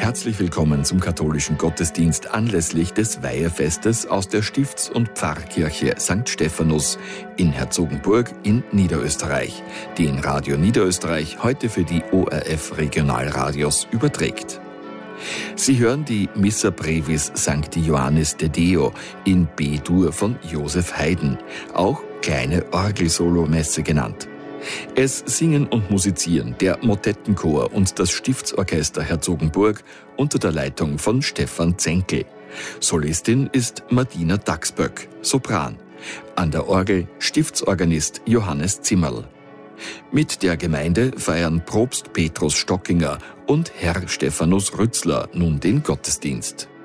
Herzlich willkommen zum katholischen Gottesdienst anlässlich des Weihefestes aus der Stifts- und Pfarrkirche St. Stephanus in Herzogenburg in Niederösterreich, die in Radio Niederösterreich heute für die ORF Regionalradios überträgt. Sie hören die Missa Brevis Sancti Ioannis de Deo in B-Dur von Josef Haydn, auch kleine Orgelsolomesse genannt. Es singen und musizieren der Motettenchor und das Stiftsorchester Herzogenburg unter der Leitung von Stefan Zenkel. Solistin ist Martina Dachsböck, Sopran. An der Orgel Stiftsorganist Johannes Zimmerl. Mit der Gemeinde feiern Propst Petrus Stockinger und Herr Stephanus Rützler nun den Gottesdienst.